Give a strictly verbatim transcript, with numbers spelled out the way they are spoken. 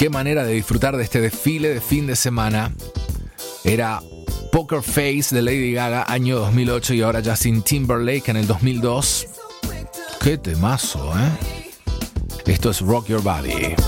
Qué manera de disfrutar de este desfile de fin de semana. Era Poker Face de Lady Gaga, año dos mil ocho, y ahora Justin Timberlake en el dos mil dos. Qué temazo, ¿eh? Esto es Rock Your Body.